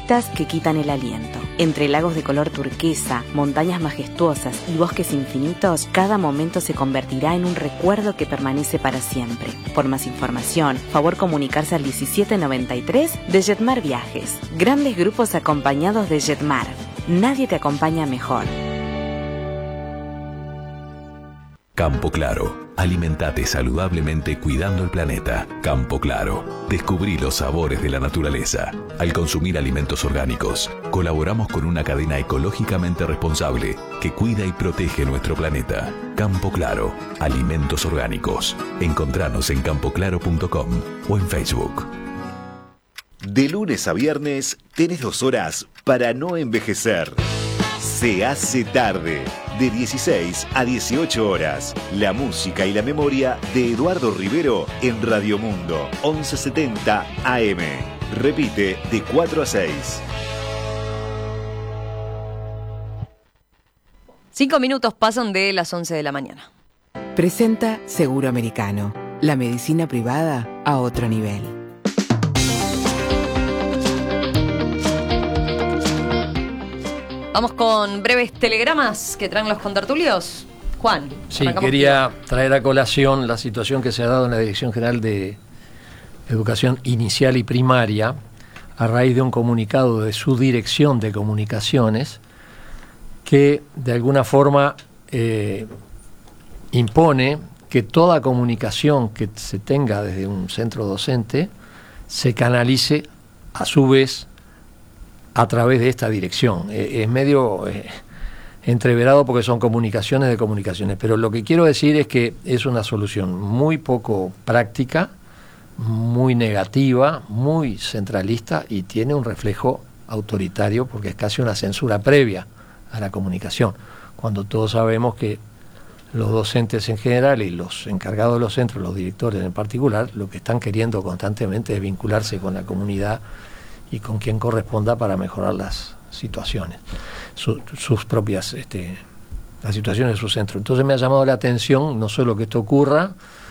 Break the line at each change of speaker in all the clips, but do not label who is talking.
vistas que quitan el aliento. Entre lagos de color turquesa, montañas majestuosas y bosques infinitos, cada momento se convertirá en un recuerdo que permanece para siempre. Por más información, favor comunicarse al 1793 de Jetmar Viajes. Grandes grupos acompañados de Jetmar. Nadie te acompaña mejor.
Campo Claro. Alimentate saludablemente cuidando el planeta. Campo Claro. Descubrí los sabores de la naturaleza. Al consumir alimentos orgánicos, colaboramos con una cadena ecológicamente responsable que cuida y protege nuestro planeta. Campo Claro. Alimentos orgánicos. Encontranos en campoclaro.com o en Facebook.
De lunes a viernes tenés 2 horas para no envejecer. Se hace tarde. De 16 a 18 horas. La música y la memoria de Eduardo Rivero en Radio Mundo, 1170 AM. Repite de 4 a 6.
5 minutos pasan de las 11 de la mañana.
Presenta Seguro Americano. La medicina privada a otro nivel.
Vamos con breves telegramas que traen los contertulios. Juan.
Sí, quería traer a colación la situación que se ha dado en la Dirección General de Educación Inicial y Primaria a raíz de un comunicado de su Dirección de Comunicaciones que de alguna forma impone que toda comunicación que se tenga desde un centro docente se canalice a su vez a través de esta dirección. Es medio entreverado porque son comunicaciones de comunicaciones, pero lo que quiero decir es que es una solución muy poco práctica, muy negativa, muy centralista y tiene un reflejo autoritario porque es casi una censura previa a la comunicación, cuando todos sabemos que los docentes en general y los encargados de los centros, los directores en particular, lo que están queriendo constantemente es vincularse con la comunidad y con quien corresponda para mejorar las situaciones, sus propias, las situaciones de su centro. Entonces me ha llamado la atención no solo que esto ocurra,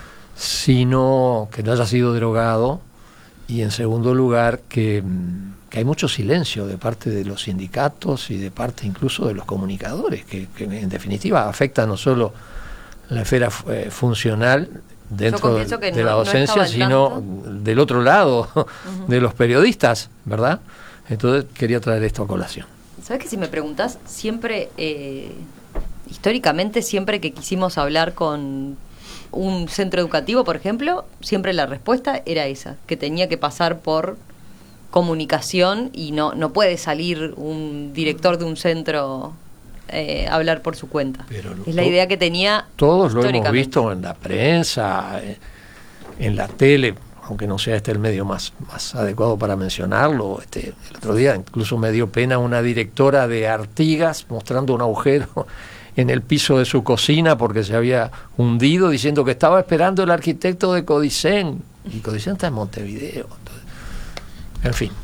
sino que no haya sido derogado y en segundo lugar que hay mucho silencio de parte de los sindicatos y de parte incluso de los comunicadores, que en definitiva afecta no solo la esfera funcional dentro de la docencia, sino del otro lado, de los periodistas, ¿verdad? Entonces quería traer esto a colación.
¿Sabes que si me preguntás, siempre, históricamente, siempre que quisimos hablar con un centro educativo, por ejemplo, siempre la respuesta era esa, que tenía que pasar por comunicación y no puede salir un director de un centro hablar por su cuenta. Pero es la idea que tenía.
Todos lo hemos visto en la prensa, en la tele, aunque no sea el medio más adecuado para mencionarlo. El otro día incluso me dio pena una directora de Artigas mostrando un agujero en el piso de su cocina porque se había hundido, diciendo que estaba esperando el arquitecto de Codicen, y Codicen está en Montevideo. Entonces, en fin.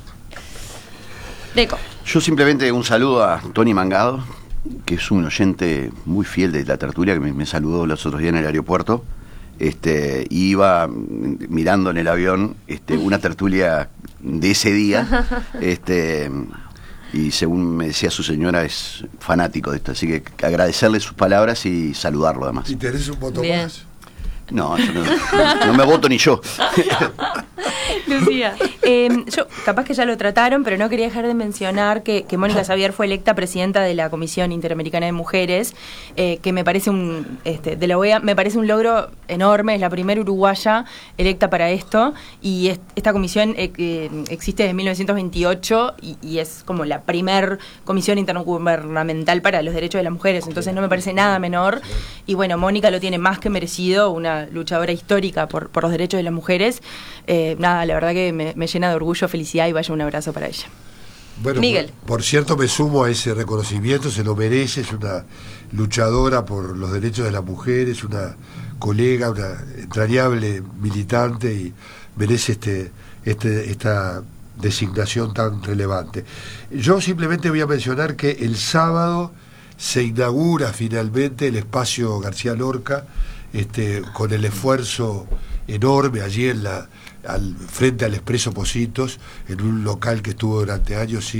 Deco.
Yo simplemente un saludo a Tony Mangado, que es un oyente muy fiel de la tertulia, que me saludó los otros días en el aeropuerto. Iba mirando en el avión una tertulia de ese día, y según me decía su señora, es fanático de esto, así que agradecerle sus palabras y saludarlo además.
¿Y tenés un voto más?
No, yo no me voto ni yo.
Lucía. Yo, capaz que ya lo trataron, pero no quería dejar de mencionar que Mónica Xavier fue electa presidenta de la Comisión Interamericana de Mujeres, que me parece de la OEA, me parece un logro enorme, es la primera uruguaya electa para esto, y esta comisión existe desde 1928 y es como la primer comisión intergubernamental para los derechos de las mujeres, entonces no me parece nada menor, y bueno, Mónica lo tiene más que merecido, una luchadora histórica por los derechos de las mujeres. Nada, la verdad que me llena de orgullo, felicidad y vaya un abrazo para ella.
Bueno,
Miguel.
Por cierto, me sumo a ese reconocimiento, se lo merece, es una luchadora por los derechos de las mujeres, una colega, una entrañable militante y merece esta designación tan relevante. Yo simplemente voy a mencionar que el sábado se inaugura finalmente el espacio García Lorca, con el esfuerzo enorme allí frente al Expreso Pocitos, en un local que estuvo durante años